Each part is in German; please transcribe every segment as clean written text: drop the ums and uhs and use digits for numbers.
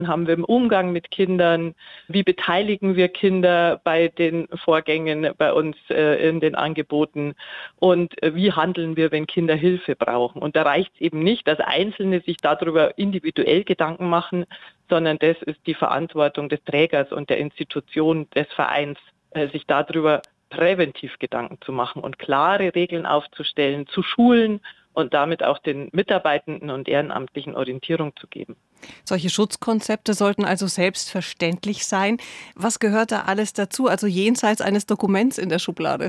haben wir im Umgang mit Kindern? Wie beteiligen wir Kinder bei den Vorgängen bei uns in den Angeboten? Und wie handeln wir, wenn Kinder Hilfe brauchen? Und da reicht es eben nicht, dass Einzelne sich darüber individuell Gedanken machen, sondern das ist die Verantwortung des Trägers und der Institution des Vereins, sich darüber präventiv Gedanken zu machen und klare Regeln aufzustellen, zu schulen und damit auch den Mitarbeitenden und Ehrenamtlichen Orientierung zu geben. Solche Schutzkonzepte sollten also selbstverständlich sein. Was gehört da alles dazu, also jenseits eines Dokuments in der Schublade?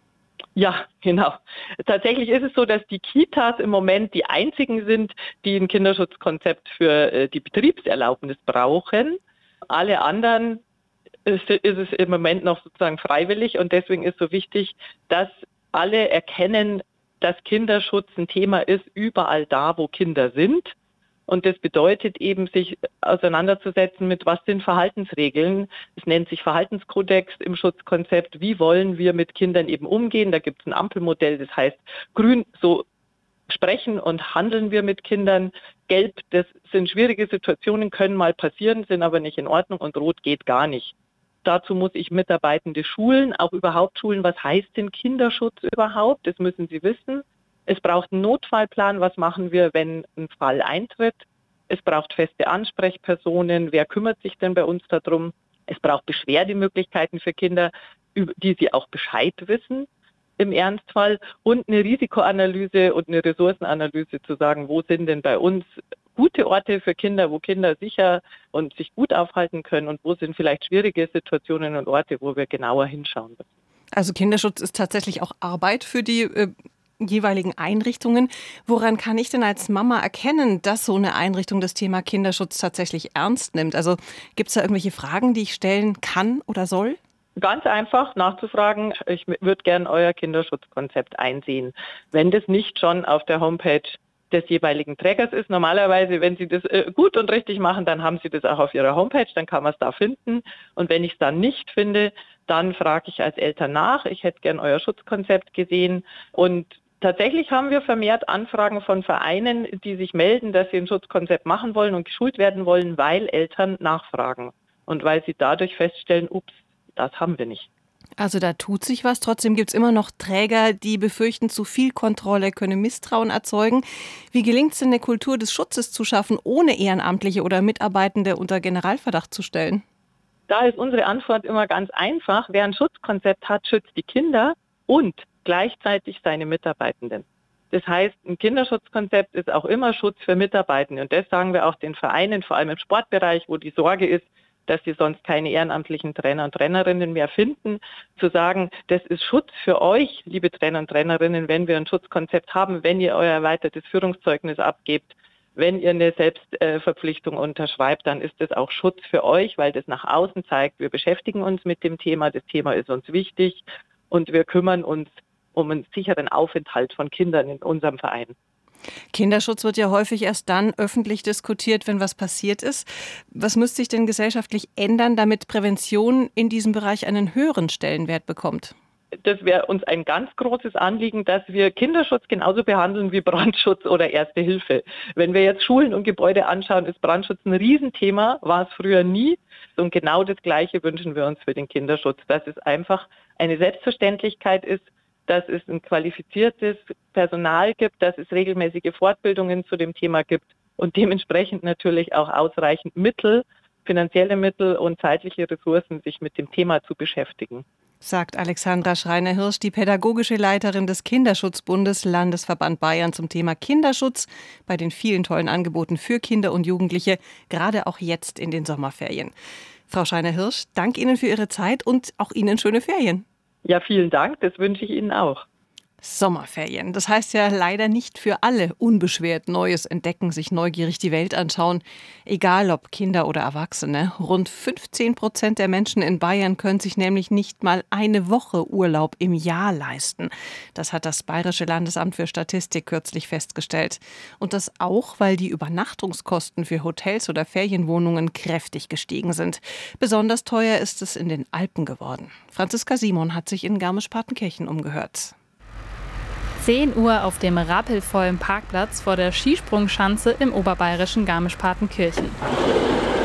Ja, genau. Tatsächlich ist es so, dass die Kitas im Moment die einzigen sind, die ein Kinderschutzkonzept für die Betriebserlaubnis brauchen. Alle anderen ist es im Moment noch sozusagen freiwillig und deswegen ist so wichtig, dass alle erkennen, dass Kinderschutz ein Thema ist, überall da, wo Kinder sind. Und das bedeutet eben, sich auseinanderzusetzen mit, was sind Verhaltensregeln. Es nennt sich Verhaltenskodex im Schutzkonzept. Wie wollen wir mit Kindern eben umgehen? Da gibt es ein Ampelmodell, das heißt grün, so sprechen und handeln wir mit Kindern. Gelb, das sind schwierige Situationen, können mal passieren, sind aber nicht in Ordnung und rot geht gar nicht. Dazu muss ich Mitarbeitende schulen, auch überhaupt schulen, was heißt denn Kinderschutz überhaupt? Das müssen sie wissen. Es braucht einen Notfallplan, was machen wir, wenn ein Fall eintritt. Es braucht feste Ansprechpersonen, wer kümmert sich denn bei uns darum. Es braucht Beschwerdemöglichkeiten für Kinder, über die sie auch Bescheid wissen im Ernstfall und eine Risikoanalyse und eine Ressourcenanalyse zu sagen, wo sind denn bei uns gute Orte für Kinder, wo Kinder sicher und sich gut aufhalten können und wo sind vielleicht schwierige Situationen und Orte, wo wir genauer hinschauen müssen. Also Kinderschutz ist tatsächlich auch Arbeit für die jeweiligen Einrichtungen. Woran kann ich denn als Mama erkennen, dass so eine Einrichtung das Thema Kinderschutz tatsächlich ernst nimmt? Also gibt es da irgendwelche Fragen, die ich stellen kann oder soll? Ganz einfach nachzufragen, ich würde gern euer Kinderschutzkonzept einsehen. Wenn das nicht schon auf der Homepage des jeweiligen Trägers ist. Normalerweise, wenn Sie das gut und richtig machen, dann haben Sie das auch auf Ihrer Homepage, dann kann man es da finden. Und wenn ich es dann nicht finde, dann frage ich als Eltern nach. Ich hätte gern euer Schutzkonzept gesehen. Und tatsächlich haben wir vermehrt Anfragen von Vereinen, die sich melden, dass sie ein Schutzkonzept machen wollen und geschult werden wollen, weil Eltern nachfragen. Und weil sie dadurch feststellen, ups, das haben wir nicht. Also da tut sich was. Trotzdem gibt es immer noch Träger, die befürchten, zu viel Kontrolle könne Misstrauen erzeugen. Wie gelingt es denn, eine Kultur des Schutzes zu schaffen, ohne Ehrenamtliche oder Mitarbeitende unter Generalverdacht zu stellen? Da ist unsere Antwort immer ganz einfach. Wer ein Schutzkonzept hat, schützt die Kinder und gleichzeitig seine Mitarbeitenden. Das heißt, ein Kinderschutzkonzept ist auch immer Schutz für Mitarbeitende. Und das sagen wir auch den Vereinen, vor allem im Sportbereich, wo die Sorge ist, dass sie sonst keine ehrenamtlichen Trainer und Trainerinnen mehr finden, zu sagen, das ist Schutz für euch, liebe Trainer und Trainerinnen, wenn wir ein Schutzkonzept haben, wenn ihr euer erweitertes Führungszeugnis abgebt, wenn ihr eine Selbstverpflichtung unterschreibt, dann ist das auch Schutz für euch, weil das nach außen zeigt, wir beschäftigen uns mit dem Thema, das Thema ist uns wichtig und wir kümmern uns um einen sicheren Aufenthalt von Kindern in unserem Verein. Kinderschutz wird ja häufig erst dann öffentlich diskutiert, wenn was passiert ist. Was müsste sich denn gesellschaftlich ändern, damit Prävention in diesem Bereich einen höheren Stellenwert bekommt? Das wäre uns ein ganz großes Anliegen, dass wir Kinderschutz genauso behandeln wie Brandschutz oder Erste Hilfe. Wenn wir jetzt Schulen und Gebäude anschauen, ist Brandschutz ein Riesenthema, war es früher nie. Und genau das Gleiche wünschen wir uns für den Kinderschutz, dass es einfach eine Selbstverständlichkeit ist, dass es ein qualifiziertes Personal gibt, dass es regelmäßige Fortbildungen zu dem Thema gibt und dementsprechend natürlich auch ausreichend Mittel, finanzielle Mittel und zeitliche Ressourcen, sich mit dem Thema zu beschäftigen. Sagt Alexandra Schreiner-Hirsch, die pädagogische Leiterin des Kinderschutzbundes Landesverband Bayern zum Thema Kinderschutz bei den vielen tollen Angeboten für Kinder und Jugendliche, gerade auch jetzt in den Sommerferien. Frau Schreiner-Hirsch, danke Ihnen für Ihre Zeit und auch Ihnen schöne Ferien. Ja, vielen Dank, das wünsche ich Ihnen auch. Sommerferien. Das heißt ja leider nicht für alle unbeschwert Neues entdecken, sich neugierig die Welt anschauen. Egal ob Kinder oder Erwachsene. Rund 15% der Menschen in Bayern können sich nämlich nicht mal eine Woche Urlaub im Jahr leisten. Das hat das Bayerische Landesamt für Statistik kürzlich festgestellt. Und das auch, weil die Übernachtungskosten für Hotels oder Ferienwohnungen kräftig gestiegen sind. Besonders teuer ist es in den Alpen geworden. Franziska Simon hat sich in Garmisch-Partenkirchen umgehört. 10 Uhr auf dem rappelvollen Parkplatz vor der Skisprungschanze im oberbayerischen Garmisch-Partenkirchen.